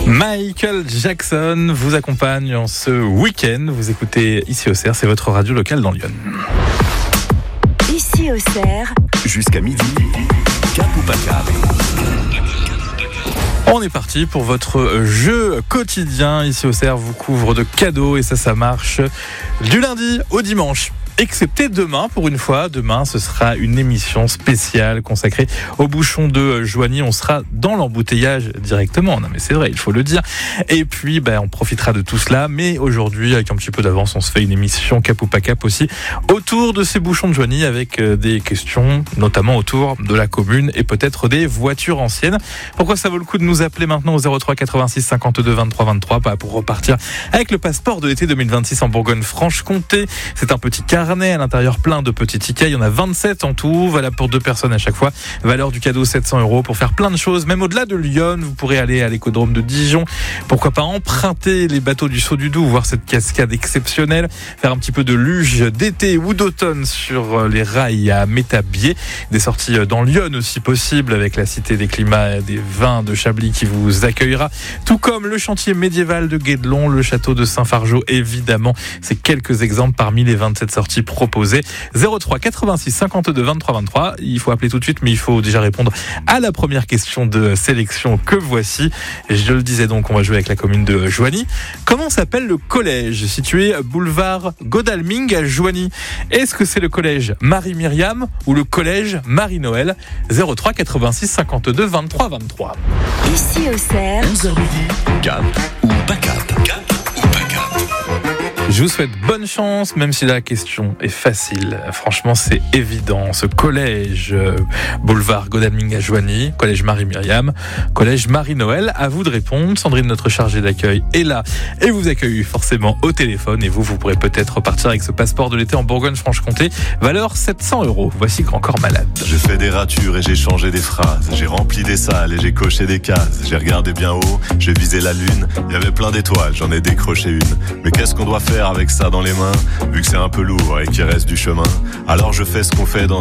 Michael Jackson vous accompagne en ce week-end. Vous écoutez Ici Auxerre, c'est votre radio locale dans Lyon. Ici Auxerre, jusqu'à midi, Cap ou pas Cap. On est parti pour votre jeu quotidien. Ici Auxerre vous couvre de cadeaux et ça marche du lundi au dimanche. Excepté demain, pour une fois. Demain, ce sera une émission spéciale consacrée aux bouchons de Joigny. On sera dans l'embouteillage directement. Non, mais c'est vrai, il faut le dire. Et puis, on profitera de tout cela. Mais aujourd'hui, avec un petit peu d'avance, on se fait une émission Cap ou pas Cap aussi autour de ces bouchons de Joigny avec des questions, notamment autour de la commune et peut-être des voitures anciennes. Pourquoi ça vaut le coup de nous appeler maintenant au 03 86 52 23 23 pour repartir avec le passeport de l'été 2026 en Bourgogne-Franche-Comté. C'est un petit carnet à l'intérieur, plein de petits tickets. Il y en a 27 en tout, valable pour 2 personnes à chaque fois. Valeur du cadeau 700 € pour faire plein de choses. Même au-delà de Lyon, vous pourrez aller à l'écodrome de Dijon. Pourquoi pas emprunter les bateaux du Saut du Doubs, voir cette cascade exceptionnelle, faire un petit peu de luge d'été ou d'automne sur les rails à Métabier. Des sorties dans Lyon aussi possibles avec la Cité des Climats et des Vins de Chablis qui vous accueillera. Tout comme le chantier médiéval de Guédelon, le château de Saint-Fargeau évidemment. C'est quelques exemples parmi les 27 sorties proposées. 03 86 52 23 23. Il faut appeler tout de suite, mais il faut déjà répondre à la première question de sélection que voici. Et je le disais donc, on va jouer avec la commune de Joigny. Comment s'appelle le collège situé boulevard Godalming à Joigny? Est-ce que c'est le collège Marie-Myriam ou le collège Marie-Noël? 03 86 52 23 23. ici Auxerre, 11h midi, Cap ou pas Cap. Cap ou pas Cap. Je vous souhaite bonne chance, même si la question est facile. Franchement, c'est évident. Ce collège, boulevard Godalming à Joigny, collège Marie-Myriam, collège Marie-Noël. À vous de répondre. Sandrine, notre chargée d'accueil, est là et vous accueille forcément au téléphone. Et vous pourrez peut-être repartir avec ce passeport de l'été en Bourgogne-Franche-Comté. Valeur 700 €. Voici Grand Corps Malade. J'ai fait des ratures et j'ai changé des phrases. J'ai rempli des salles et j'ai coché des cases. J'ai regardé bien haut, j'ai visé la lune. Il y avait plein d'étoiles, j'en ai décroché une. Mais qu'est-ce qu'on doit faire avec ça dans les mains, vu que c'est un peu lourd et qu'il reste du chemin? Alors je fais ce qu'on fait dans